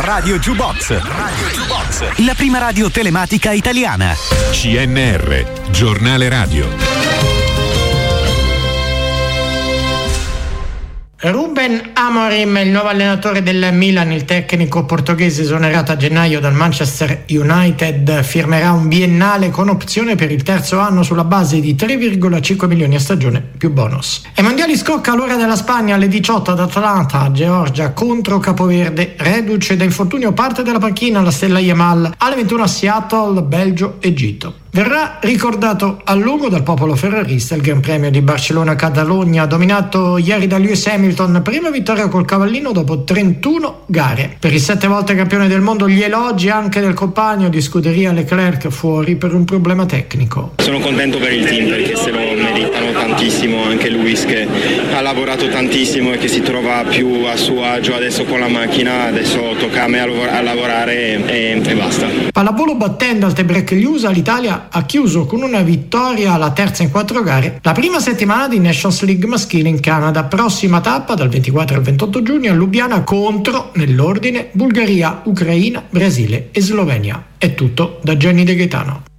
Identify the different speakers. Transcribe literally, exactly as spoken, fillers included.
Speaker 1: Radio Jukebox. Radio Jukebox. La prima radio telematica italiana.
Speaker 2: C N R, giornale radio.
Speaker 3: Ruben Amorim, il nuovo allenatore del Milan, il tecnico portoghese esonerato a gennaio dal Manchester United, firmerà un biennale con opzione per il terzo anno sulla base di tre virgola cinque milioni a stagione più bonus. Ai mondiali scocca l'ora della Spagna alle diciotto ad Atlanta, Georgia contro Capoverde, reduce da infortunio parte della panchina la stella Yamal, alle ventuno a Seattle, Belgio, Egitto. Verrà ricordato a lungo dal popolo ferrarista il Gran Premio di Barcellona-Catalogna, dominato ieri da Lewis Hamilton, prima vittoria col cavallino dopo trentuno gare. Per il sette volte campione del mondo gli elogi anche del compagno di scuderia Leclerc fuori per un problema tecnico.
Speaker 4: Sono contento per il team perché se lo meritano tantissimo, anche Lewis che ha lavorato tantissimo e che si trova più a suo agio adesso con la macchina, adesso tocca a me a, lav- a lavorare e, e basta.
Speaker 3: Pallavolo battendo al tie-break gli U S A, l'Italia ha chiuso con una vittoria, la terza in quattro gare, la prima settimana di Nations League maschile in Canada. Prossima tappa dal ventiquattro al ventotto giugno a Lubiana contro, nell'ordine, Bulgaria, Ucraina, Brasile e Slovenia. È tutto da Gianni De Gaetano.